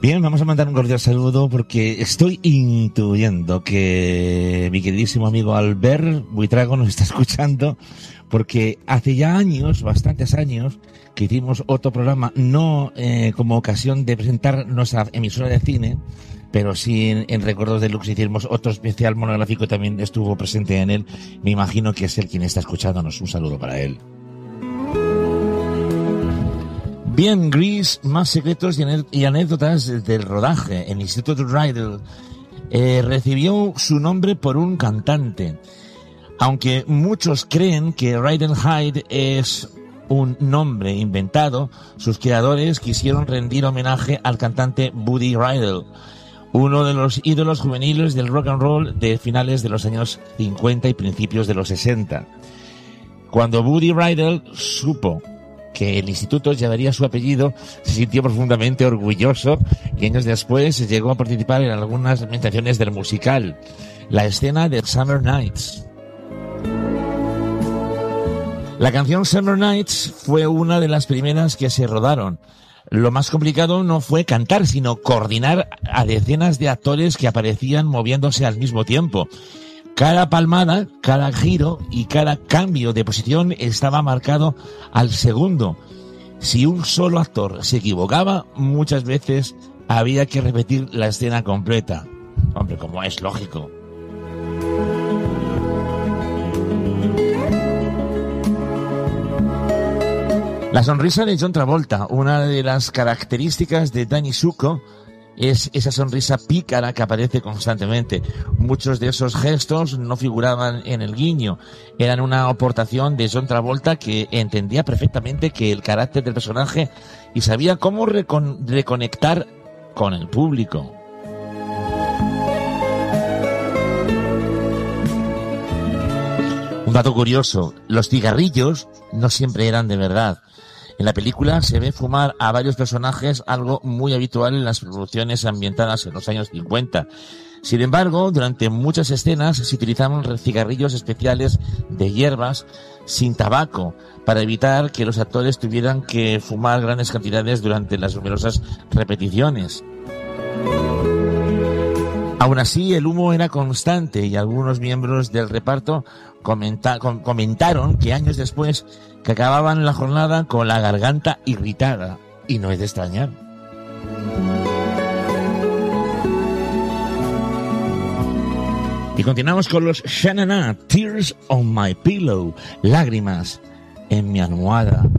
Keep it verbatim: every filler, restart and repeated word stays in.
Bien, vamos a mandar un cordial saludo porque estoy intuyendo que mi queridísimo amigo Albert Buitrago nos está escuchando, porque hace ya años, bastantes años, que hicimos otro programa, no eh, como ocasión de presentar nuestra emisora de cine, pero sí en, en Recuerdos Deluxe hicimos otro especial monográfico y también estuvo presente en él. Me imagino que es él quien está escuchándonos. Un saludo para él. Bien, Grease, más secretos y anécdotas del rodaje. El Instituto Rydell eh, recibió su nombre por un cantante. Aunque muchos creen que Rydell Hyde es un nombre inventado, sus creadores quisieron rendir homenaje al cantante Buddy Rydell, uno de los ídolos juveniles del rock and roll de finales de los años cincuenta y principios de los sesenta. Cuando Buddy Rydell supo que el instituto llevaría su apellido, se sintió profundamente orgulloso y años después llegó a participar en algunas ambientaciones del musical, la escena de Summer Nights. La canción Summer Nights fue una de las primeras que se rodaron. Lo más complicado no fue cantar, sino coordinar a decenas de actores que aparecían moviéndose al mismo tiempo. Cada palmada, cada giro y cada cambio de posición estaba marcado al segundo. Si un solo actor se equivocaba, muchas veces había que repetir la escena completa. Hombre, como es lógico. La sonrisa de John Travolta, una de las características de Danny Zuko, es esa sonrisa pícara que aparece constantemente. Muchos de esos gestos no figuraban en el guiño, eran una aportación de John Travolta, que entendía perfectamente que el carácter del personaje y sabía cómo recon- reconectar con el público. Un dato curioso, los cigarrillos no siempre eran de verdad. En la película se ve fumar a varios personajes, algo muy habitual en las producciones ambientadas en los años cincuenta. Sin embargo, durante muchas escenas se utilizaban cigarrillos especiales de hierbas sin tabaco para evitar que los actores tuvieran que fumar grandes cantidades durante las numerosas repeticiones. Aún así, el humo era constante y algunos miembros del reparto comenta- com- comentaron que años después que acababan la jornada con la garganta irritada, y no es de extrañar. Y continuamos con los Sha-na-na, Tears on My Pillow, lágrimas en mi almohada.